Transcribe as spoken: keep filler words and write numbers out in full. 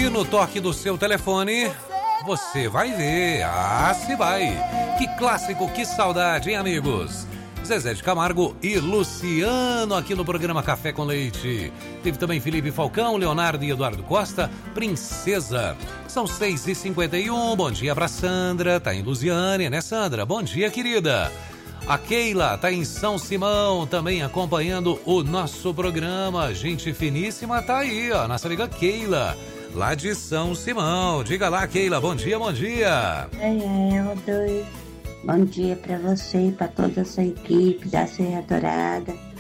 aí no toque do seu telefone, você vai ver. Ah, se vai. Que clássico, que saudade, hein, amigos? Zezé de Camargo e Luciano aqui no programa Café com Leite. Teve também Felipe Falcão, Leonardo e Eduardo Costa, Princesa. São seis e cinquenta e um, bom dia pra Sandra, tá em Lusiânia, né, Sandra? Bom dia, querida. A Keila tá em São Simão, também acompanhando o nosso programa. Gente finíssima tá aí, ó, nossa amiga Keila, lá de São Simão. Diga lá, Keila, bom dia, bom dia. É, Rodolfo. Bom dia para você e para toda a sua equipe da Serra Dourada.